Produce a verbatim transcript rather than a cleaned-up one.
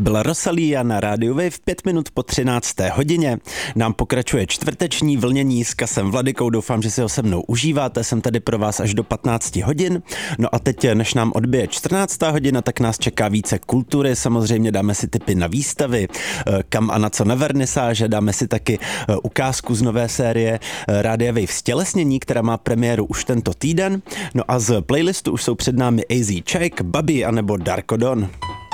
byla Rosalia na rádiu Wave v pět minut po třinácté hodině. Nám pokračuje čtvrteční vlnění s Kasem Vladykou, doufám, že si ho se mnou užíváte, jsem tady pro vás až do patnácti hodin. No a teď, než nám odbije čtrnáctá hodina, tak nás čeká více kultury, samozřejmě dáme si tipy na výstavy, kam a na co na vernisáže, dáme si taky ukázku z nové série Rádia Wave Stělesnění, která má premiéru už tento týden. No a z playlistu už jsou před námi A Z Czech, Babi anebo Darko Don.